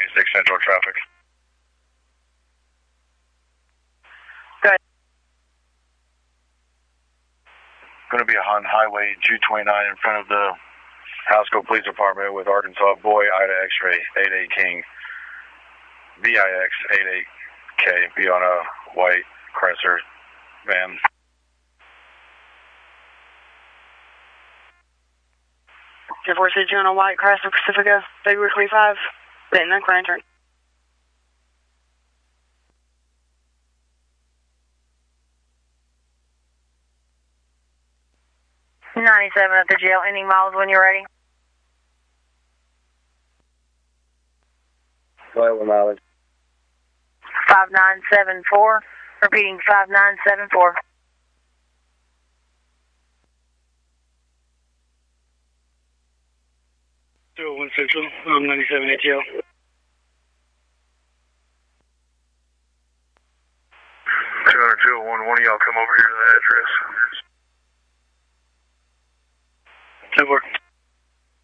296 Central traffic. Good. Going to be on Highway 229 in front of the Haskell Police Department with Arkansas Boy, Ida X-Ray, 88 King, BIX 88K, be on a white Chrysler van. 246 on a white Chrysler Pacifica, February 25, then the current turn. 97 at the jail, ending miles when you're ready. What mileage? 5974, repeating 5974. 01 Central, 97 at jail. 20201, one of y'all come over here to the address. 10-4.